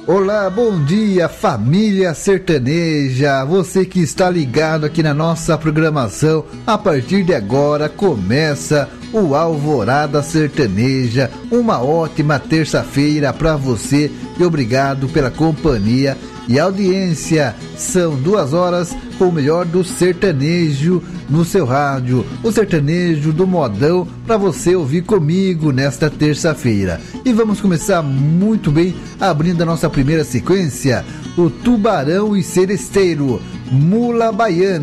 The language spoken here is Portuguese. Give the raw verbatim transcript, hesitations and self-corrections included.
Olá, bom dia, família sertaneja, você que está ligado aqui na nossa programação. A partir de agora começa o Alvorada Sertaneja, uma ótima terça-feira para você e obrigado pela companhia e audiência. São duas horas com o melhor do sertanejo no seu rádio, o sertanejo do modão para você ouvir comigo nesta terça-feira. E vamos começar muito bem, abrindo a nossa primeira sequência, o Tubarão e Seresteiro, Mula Baiana.